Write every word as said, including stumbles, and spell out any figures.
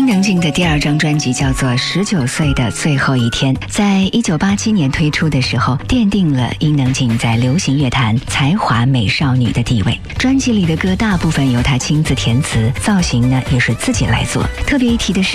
伊能静的第二张专辑叫做《十九岁的最后一天》，在一九八七年推出的时候，奠定了伊能静在流行乐坛才华美少女的地位。专辑里的歌大部分由她亲自填词，造型呢也是自己来做。特别一提的是，